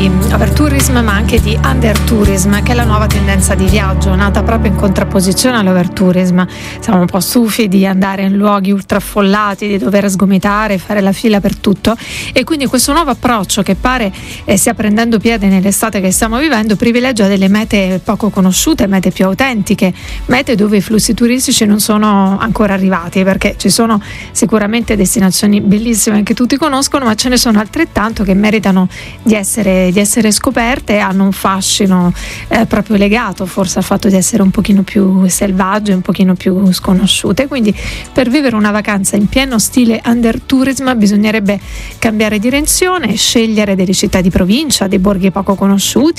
di overtourism ma anche di undertourism, che è la nuova tendenza di viaggio nata proprio in contrapposizione all'overtourism. Siamo un po' stufi di andare in luoghi ultraffollati, di dover sgomitare, fare la fila per tutto, e quindi questo nuovo approccio che pare stia prendendo piede nell'estate che stiamo vivendo privilegia delle mete poco conosciute, mete più autentiche, mete dove i flussi turistici non sono ancora arrivati, perché ci sono sicuramente destinazioni bellissime che tutti conoscono, ma ce ne sono altrettanto che meritano di essere scoperte, hanno un fascino proprio legato forse al fatto di essere un pochino più selvagge, un pochino più sconosciute. Quindi per vivere una vacanza in pieno stile undertourism bisognerebbe cambiare direzione, scegliere delle città di provincia, dei borghi poco conosciuti,